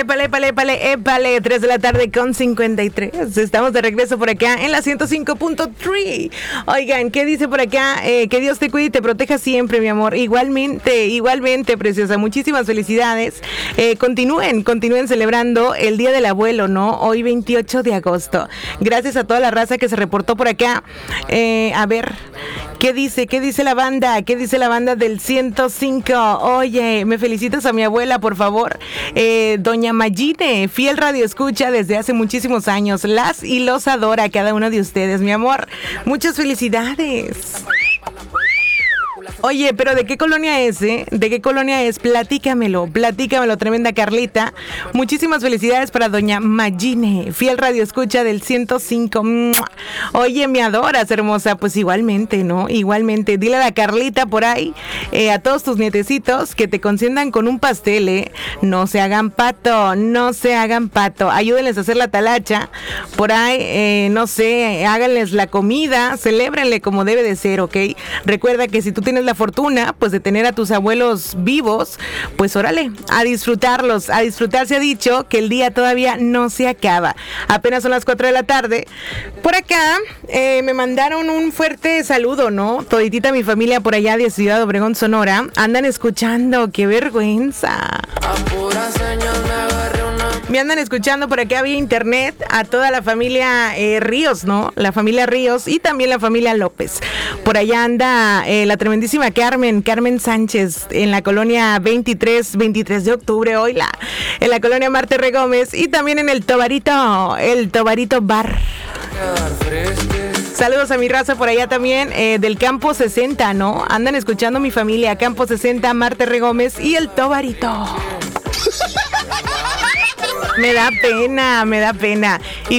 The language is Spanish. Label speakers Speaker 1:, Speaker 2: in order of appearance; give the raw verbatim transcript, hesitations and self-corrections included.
Speaker 1: épale, épale, épale, épale. tres de la tarde con cincuenta y tres. Estamos de regreso por acá en la ciento cinco punto tres. Oigan, ¿qué dice por acá? Eh, que Dios te cuide y te proteja siempre, mi amor. Igualmente, igualmente, preciosa. Muchísimas felicidades. Eh, continúen, continúen celebrando el Día del Abuelo, ¿no? Hoy veintiocho de agosto. Gracias a toda la raza que se reportó por acá. Eh, a ver, ¿qué dice? ¿Qué dice la banda? ¿Qué dice la banda del ciento cinco? Oye, me felicitas a mi abuela, por favor. Eh, doña Mayine, fiel radio escucha desde hace muchísimos años. Las y los adora a cada uno de ustedes, mi amor. Muchas felicidades. Oye, pero ¿de qué colonia es, eh? ¿De qué colonia es? Platícamelo, platícamelo, tremenda Carlita. Muchísimas felicidades para doña Mayine, fiel radio escucha del ciento cinco. Oye, me adoras, hermosa. Pues igualmente, ¿no? Igualmente. Dile a la Carlita por ahí, eh, a todos tus nietecitos, que te consientan con un pastel, ¿eh? No se hagan pato, no se hagan pato. Ayúdenles a hacer la talacha. Por ahí, eh, no sé, háganles la comida, celébrenle como debe de ser, ¿ok? Recuerda que si tú tienes la fortuna, pues, de tener a tus abuelos vivos, pues órale, a disfrutarlos, a disfrutar. Se ha dicho que el día todavía no se acaba. Apenas son las cuatro de la tarde. Por acá eh, me mandaron un fuerte saludo, ¿no? Toditita mi familia por allá de Ciudad Obregón, Sonora, andan escuchando. ¡Qué vergüenza! Me andan escuchando por acá vía internet, a toda la familia eh, Ríos, ¿no? La familia Ríos y también la familia López. Por allá anda eh, la tremendísima Carmen, Carmen Sánchez, en la colonia veintitrés, veintitrés de octubre, hoyla, en la colonia Marte R. Gómez y también en el Tobarito, el Tobarito Bar. Saludos a mi raza por allá también, eh, del Campo sesenta, ¿no? Andan escuchando mi familia, Campo sesenta, Marte R. Gómez y el Tobarito. Me da pena, me da pena. Y